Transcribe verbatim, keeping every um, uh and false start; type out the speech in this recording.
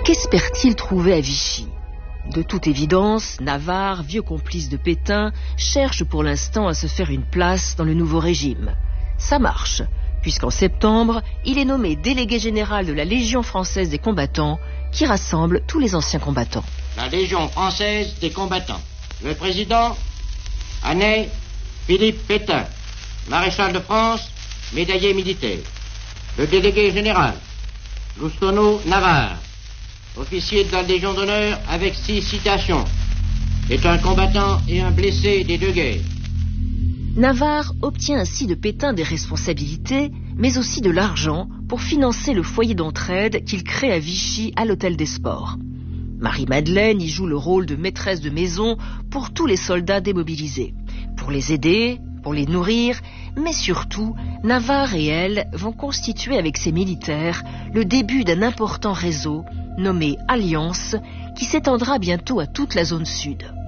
qu'espère-t-il trouver à Vichy? De toute évidence, Navarre, vieux complice de Pétain, cherche pour l'instant à se faire une place dans le nouveau régime. Ça marche, puisqu'en septembre, il est nommé délégué général de la Légion française des combattants, qui rassemble tous les anciens combattants. La Légion française des combattants. Le président, Anet Philippe Pétain, maréchal de France, médaillé militaire. Le délégué général, Loustonneau Navarre, officier de la Légion d'honneur avec six citations, est un combattant et un blessé des deux guerres. Navarre obtient ainsi de Pétain des responsabilités, mais aussi de l'argent pour financer le foyer d'entraide qu'il crée à Vichy à l'Hôtel des Sports. Marie-Madeleine y joue le rôle de maîtresse de maison pour tous les soldats démobilisés, pour les aider, pour les nourrir, mais surtout, Navarre et elle vont constituer avec ses militaires le début d'un important réseau nommé Alliance, qui s'étendra bientôt à toute la zone sud.